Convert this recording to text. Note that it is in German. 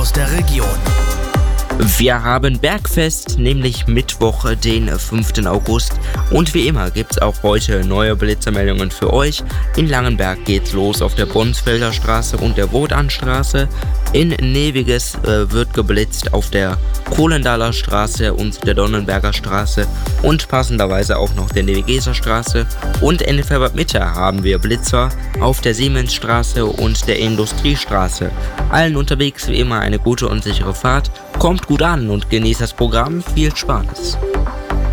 aus der Region. Wir haben Bergfest, nämlich Mittwoch, den 5. August. Und wie immer gibt's auch heute neue Blitzermeldungen für euch. In Langenberg geht's los auf der Bonsfelder Straße und der Wodanstraße. In Neviges wird geblitzt auf der Kohlendaler Straße und der Donnenberger Straße und passenderweise auch noch der Nevigeser Straße. Und in Felbert Mitte haben wir Blitzer auf der Siemensstraße und der Industriestraße. Allen unterwegs wie immer eine gute und sichere Fahrt. Kommt gut an und genießt das Programm. Viel Spaß!